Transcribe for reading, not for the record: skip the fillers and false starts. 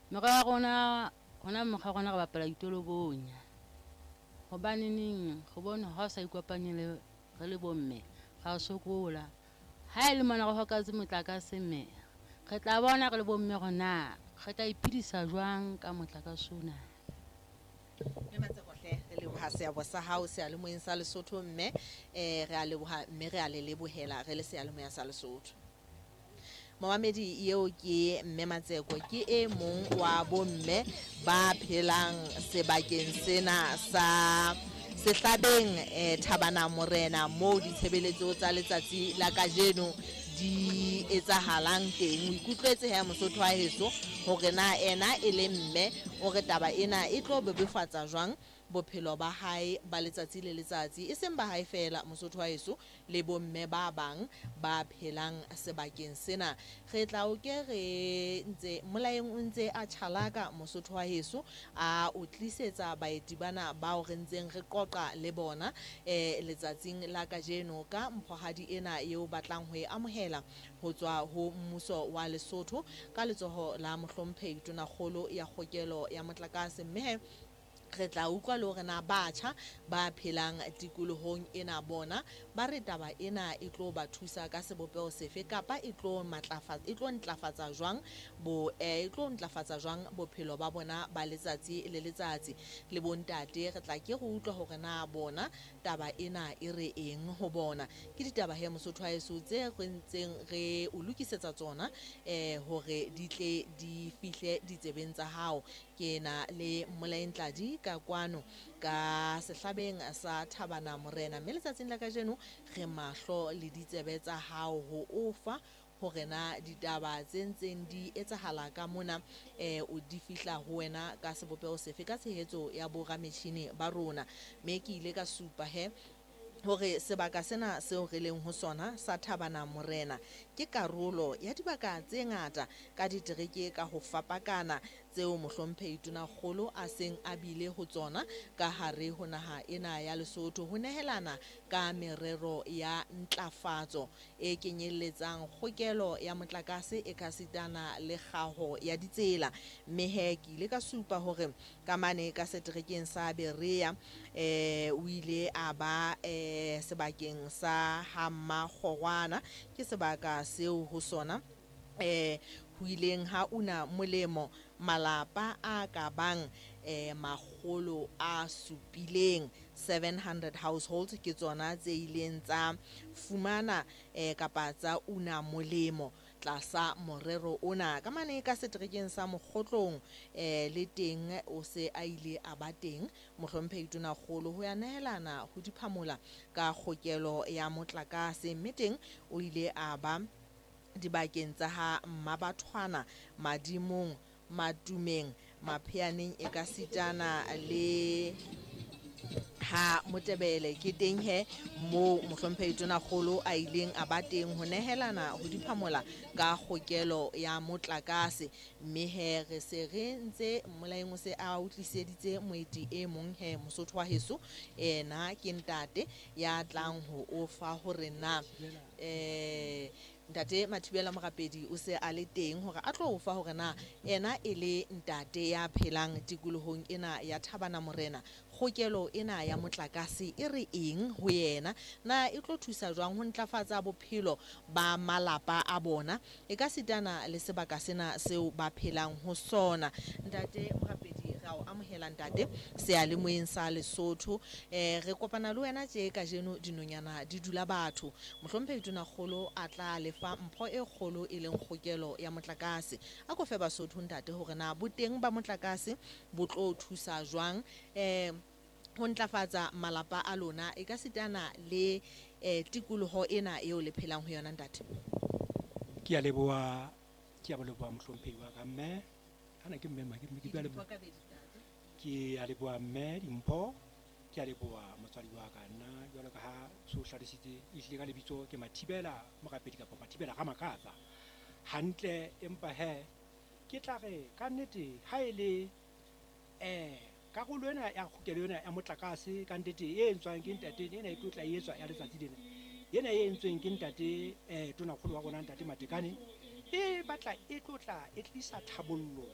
Mekgwa ya rona mekgwa ya rona re bapala ditolobonya. Hobaneneng go bona ha o sa ikopanye le re le bomme ga o sokola. Ha e le mona re hokahetse motlakase mme re tla bona re le bomme rona re tla iphedisa jwang ka motlakase ona. Re leboha seabo sa hao seyalemoyeng sa Lesotho mme re a leboha mme re a le lebohela re le seyalemoya sa Lesotho. Mohamedi eo ke mme Matseko ke e mong wa bomme ba phelang sebakeng sena sa Sehlabeng Thabana Morena moo ditshebeletso tsa letsatsi la kajeno di etsahalang teng. O ikutlwetse ha Mosotho wa heso hore na ena e le mme o re taba ena e tlo bebefatsa jwang bophelo ba hae ba letsatsi le letsatsi, e seng ba hae fela Mosotho wa heso le bomme ba bang ba phelang sebakeng sena. Re tla o ke re ntse molaeng o ntse a tjhalaka Mosotho wa heso a o tlisetsa baeti bana bao re ntseng re qoqa le bona letsatsing la kajeno ka mphohadi ena eo batlang ho e amohela ho tswa ho mmuso wa Lesotho ka letsoho la mohlomphehi Tonakgolo ya Kgokelo ya Motlakase. Mme re tla utlwa le hore na batjha ba phelang tikolohong ena bona ba re taba ena e tlo ba thusa ka sebopeho sefe kapa e tlo ntlafatsa jwang bophelo ba bona ba letsatsi le letsatsi. Le bontate re tla ke re utlwa hore na bona taba ena e re eng ho bona. Ke ditaba he Mosotho wa heso tse re ntseng re o lokisetsa tsona hore di tle di fihle ditsebeng tsa hao. Ke na le Molaentladi ka kwano ka Sehlabeng sa Thabana Morena mme letsatsing la kajeno re mahlo le ditsebe tsa hao ho ofa hore na ditaba tse ntseng di etsahala ka mona o di fihla ho wena ka sebopeho sefe ka tshehetso ya borametjhini ba rona. Mme ke ile ka supa hore sebaka sena seo re leng ho sona sa Thabana Morena ke karolo ya dibaka tse ngata ka ditereke ka ho fapakana tseo mohlomphehi Tonakgolo a seng a bile ho tsona ka hare ho naha ena ya Lesotho ho nehelana ka merero ya ntlafatso e kenyelletsang kgokelo ya motlakase e kasitana le kgaho ya ditsela. Mme ke ile ka supa hore ka mane ka seterekeng sa Berea o ile a ba sebakeng sa Hamakgorwana ke sebaka seo ho sona ho ileng ha una molemo malapa a ka bang 700 households ke tsona tse ileng tsa fumana kapa tsa una molemo tlasa morero ona. Ka mane ka seterekeng sa Mokgotlong le teng o se a ile a ba teng mohlomphehi Tonakgolo ho ya nehelana ho diphamola ka kgokelo ya motlakase. Mme teng o ile a ba dibakeng tsa ha Mmabathwana, Madimong, Matumeng, Mapheaneng e kasitana le ha Motebele. Ke teng moo mohlomphehi Tonakgolo a ileng a ba teng ho nehelana ho diphamola ka kgokelo ya motlakase. Mme re se re ntse molaeng o se a utlwiseditse moeti e mong Mosotho wa heso ena ke ntate ya tlang ho ofa hore na Ntate Mathibela Morapedi o se a le teng hore a tlo o fa hore na ena e le ntate ya phelang tikolohong ena ya Thabana Morena kgokelo ena ya motlakase e re eng ho yena, na e tlo thusa jwang ho ntlafatsa bophelo ba malapa a bona e ka sitana le sebaka sena seo ba phelang ho sona. Ntate Morapedi ra o amohela ntate seyalemoyeng sa Lesotho. Re kopana le wena tje kajeno dinonyana di dula batho. Mohlomphehi Tonakgolo a tla lefa mpho e kgolo e leng kgokelo ya motlakase. A ko fe Basotho ntate hore na boteng ba motlakase bo tlo thusa jwang ho ntlafatsa malapa a lona e ka sitana le tikoloho ena eo le phelang ho yona ntate. Ke a leboha mohlomphehi wa ka mme ana ke mme ke a leboha mme Dimpho, ke a leboha motswadi wa ka nna jwalo ka ha so hlalositse ehlile ka lebitso ke Mathibela Morapedi kapa Mathibela Ramakatsa hantle. Empa ke tla re ka nnete ha e le karolo ena ya kgokelo ena ya motlakase ka nnete e entswang ke ntate ena e tla e etswa ya letsatsi lena ena e entsweng ke ntate Tonakgolo wa rona ntate Matekane e batla e tlisa thabollo